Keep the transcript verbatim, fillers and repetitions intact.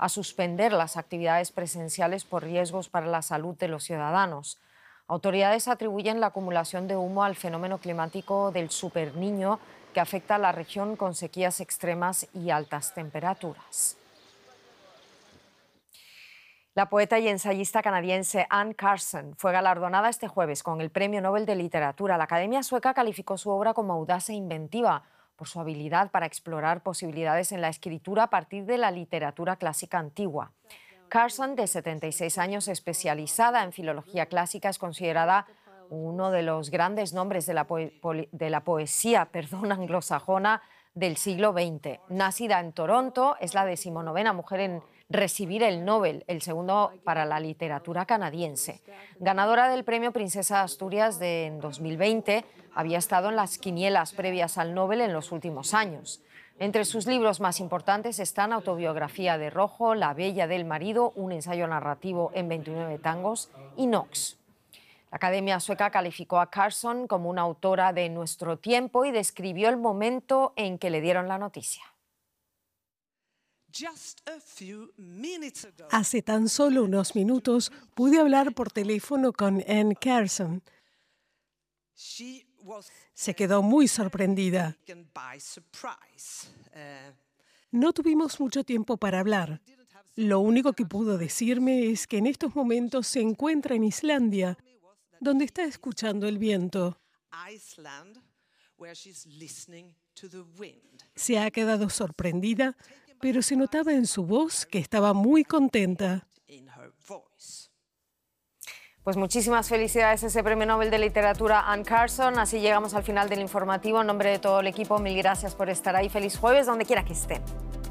a suspender las actividades presenciales por riesgos para la salud de los ciudadanos. Autoridades atribuyen la acumulación de humo al fenómeno climático del superniño que afecta a la región con sequías extremas y altas temperaturas. La poeta y ensayista canadiense Anne Carson fue galardonada este jueves con el Premio Nobel de Literatura. La Academia Sueca calificó su obra como audaz e inventiva por su habilidad para explorar posibilidades en la escritura a partir de la literatura clásica antigua. Carson, de setenta y seis años, especializada en filología clásica, es considerada uno de los grandes nombres de la, poe de la poesía perdón, anglosajona del siglo veinte. Nacida en Toronto, es la decimonovena mujer en recibir el Nobel, el segundo para la literatura canadiense. Ganadora del Premio Princesa Asturias de en dos mil veinte, había estado en las quinielas previas al Nobel en los últimos años. Entre sus libros más importantes están Autobiografía de Rojo, La Bella del Marido, un ensayo narrativo en veintinueve tangos y Nox. La Academia Sueca calificó a Carson como una autora de nuestro tiempo y describió el momento en que le dieron la noticia. Hace tan solo unos minutos pude hablar por teléfono con Anne Carson. Se quedó muy sorprendida. No tuvimos mucho tiempo para hablar. Lo único que pudo decirme es que en estos momentos se encuentra en Islandia, donde está escuchando el viento. Se ha quedado sorprendida, pero se notaba en su voz que estaba muy contenta. Pues muchísimas felicidades a ese Premio Nobel de Literatura, Anne Carson. Así llegamos al final del informativo. En nombre de todo el equipo, mil gracias por estar ahí. Feliz jueves, donde quiera que estén.